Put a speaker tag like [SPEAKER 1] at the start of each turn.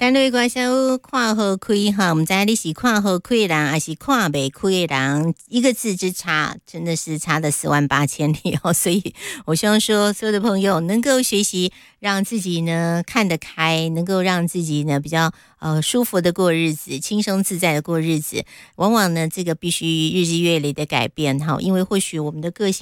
[SPEAKER 1] 单位关系看好开哈，我们在你是看好开的人，还是看没开的人，一个字之差，真的是差的48000里哦。所以我希望说，所有的朋友能够学习，让自己呢看得开，能够让自己呢比较舒服的过日子，轻松自在的过日子。往往呢，这个必须日积月累的改变哈，因为或许我们的个性